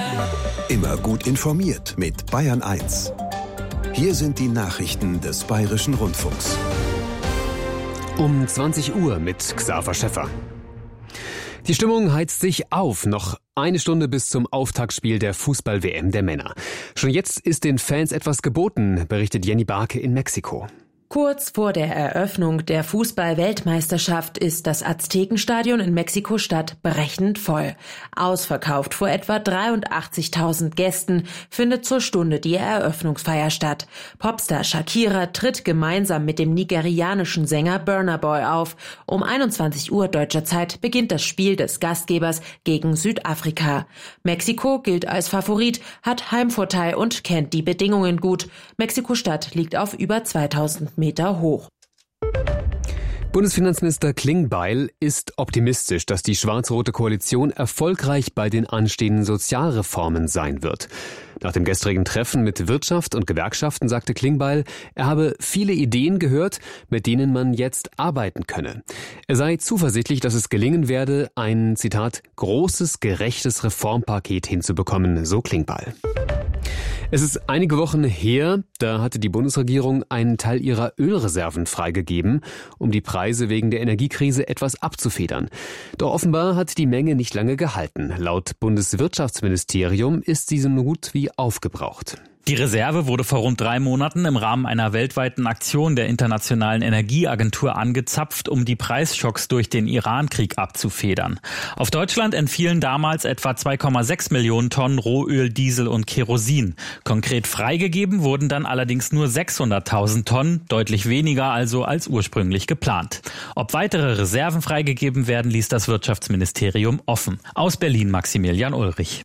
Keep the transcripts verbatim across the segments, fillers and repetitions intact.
Immer gut informiert mit Bayern eins. Hier sind die Nachrichten des Bayerischen Rundfunks. Um zwanzig Uhr mit Xaver Schäffer. Die Stimmung heizt sich auf. Noch eine Stunde bis zum Auftaktspiel der Fußball-W M der Männer. Schon jetzt ist den Fans etwas geboten, berichtet Jenny Barke in Mexiko. Kurz vor der Eröffnung der Fußball-Weltmeisterschaft ist das Aztekenstadion in Mexiko-Stadt brechend voll. Ausverkauft vor etwa dreiundachtzigtausend Gästen findet zur Stunde die Eröffnungsfeier statt. Popstar Shakira tritt gemeinsam mit dem nigerianischen Sänger Burna Boy auf. Um einundzwanzig Uhr deutscher Zeit beginnt das Spiel des Gastgebers gegen Südafrika. Mexiko gilt als Favorit, hat Heimvorteil und kennt die Bedingungen gut. Mexiko-Stadt liegt auf über zweitausend Meter hoch. Bundesfinanzminister Klingbeil ist optimistisch, dass die schwarz-rote Koalition erfolgreich bei den anstehenden Sozialreformen sein wird. Nach dem gestrigen Treffen mit Wirtschaft und Gewerkschaften sagte Klingbeil, er habe viele Ideen gehört, mit denen man jetzt arbeiten könne. Er sei zuversichtlich, dass es gelingen werde, ein, Zitat, großes, gerechtes Reformpaket hinzubekommen, so Klingbeil. Es ist einige Wochen her, da hatte die Bundesregierung einen Teil ihrer Ölreserven freigegeben, um die Preise wegen der Energiekrise etwas abzufedern. Doch offenbar hat die Menge nicht lange gehalten. Laut Bundeswirtschaftsministerium ist diese nun gut wie aufgebraucht. Die Reserve wurde vor rund drei Monaten im Rahmen einer weltweiten Aktion der Internationalen Energieagentur angezapft, um die Preisschocks durch den Iran-Krieg abzufedern. Auf Deutschland entfielen damals etwa zwei Komma sechs Millionen Tonnen Rohöl, Diesel und Kerosin. Konkret freigegeben wurden dann allerdings nur sechshunderttausend Tonnen, deutlich weniger also als ursprünglich geplant. Ob weitere Reserven freigegeben werden, ließ das Wirtschaftsministerium offen. Aus Berlin Maximilian Ulrich.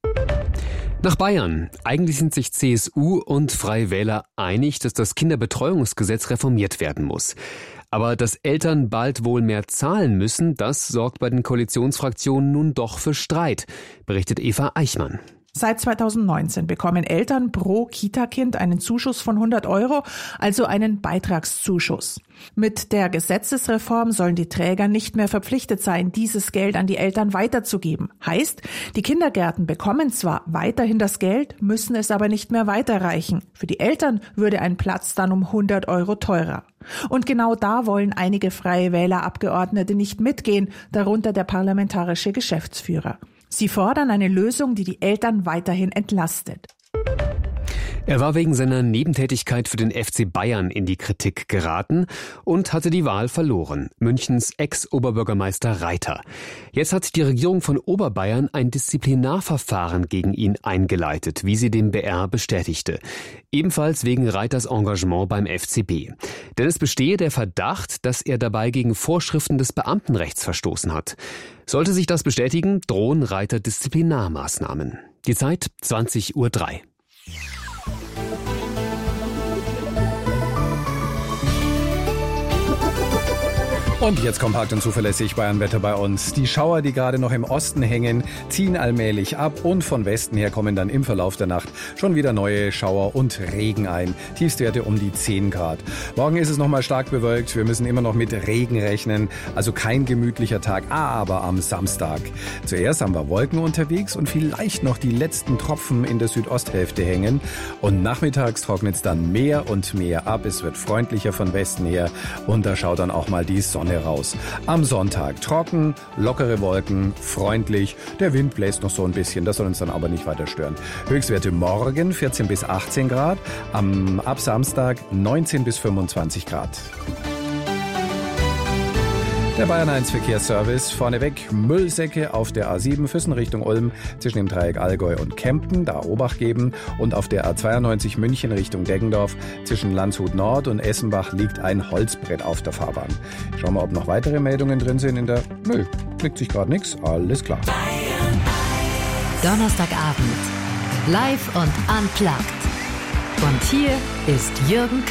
Nach Bayern. Eigentlich sind sich C S U und Freie Wähler einig, dass das Kinderbetreuungsgesetz reformiert werden muss. Aber dass Eltern bald wohl mehr zahlen müssen, das sorgt bei den Koalitionsfraktionen nun doch für Streit, berichtet Eva Eichmann. Seit zweitausendneunzehn bekommen Eltern pro Kita-Kind einen Zuschuss von hundert Euro, also einen Beitragszuschuss. Mit der Gesetzesreform sollen die Träger nicht mehr verpflichtet sein, dieses Geld an die Eltern weiterzugeben. Heißt, die Kindergärten bekommen zwar weiterhin das Geld, müssen es aber nicht mehr weiterreichen. Für die Eltern würde ein Platz dann um hundert Euro teurer. Und genau da wollen einige Freie Wähler-Abgeordnete nicht mitgehen, darunter der parlamentarische Geschäftsführer. Sie fordern eine Lösung, die die Eltern weiterhin entlastet. Er war wegen seiner Nebentätigkeit für den F C Bayern in die Kritik geraten und hatte die Wahl verloren. Münchens Ex-Oberbürgermeister Reiter. Jetzt hat die Regierung von Oberbayern ein Disziplinarverfahren gegen ihn eingeleitet, wie sie dem B R bestätigte. Ebenfalls wegen Reiters Engagement beim F C B. Denn es bestehe der Verdacht, dass er dabei gegen Vorschriften des Beamtenrechts verstoßen hat. Sollte sich das bestätigen, drohen Reiter Disziplinarmaßnahmen. Die Zeit zwanzig Uhr drei. Und jetzt kompakt und zuverlässig Bayernwetter bei uns. Die Schauer, die gerade noch im Osten hängen, ziehen allmählich ab und von Westen her kommen dann im Verlauf der Nacht schon wieder neue Schauer und Regen ein. Tiefstwerte um die zehn Grad. Morgen ist es nochmal stark bewölkt. Wir müssen immer noch mit Regen rechnen. Also kein gemütlicher Tag, aber am Samstag. Zuerst haben wir Wolken unterwegs und vielleicht noch die letzten Tropfen in der Südosthälfte hängen. Und nachmittags trocknet es dann mehr und mehr ab. Es wird freundlicher von Westen her und da schaut dann auch mal die Sonne raus. Am Sonntag trocken, lockere Wolken, freundlich. Der Wind bläst noch so ein bisschen, das soll uns dann aber nicht weiter stören. Höchstwerte morgen vierzehn bis achtzehn Grad, am, ab Samstag neunzehn bis fünfundzwanzig Grad. Der Bayern eins Verkehrsservice. Vorneweg Müllsäcke auf der A sieben Füssen Richtung Ulm zwischen dem Dreieck Allgäu und Kempten, da Obacht geben. Und auf der A zweiundneunzig München Richtung Deggendorf zwischen Landshut Nord und Essenbach liegt ein Holzbrett auf der Fahrbahn. Schauen wir, ob noch weitere Meldungen drin sind in der... Nö, klickt sich gerade nichts. Alles klar. Donnerstagabend. Live und unplugged. Und hier ist Jürgen